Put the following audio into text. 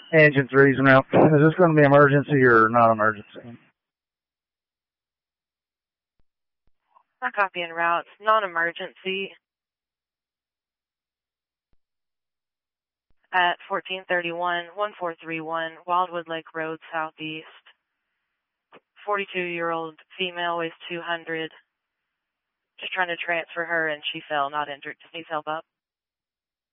Engine 3's route. Is this going to be emergency or not emergency? I copy en route. Non-emergency. At 1431, 1431, Wildwood Lake Road, southeast. 42-year-old female, weighs 200. Just trying to transfer her, and she fell, not injured. Just needs help up.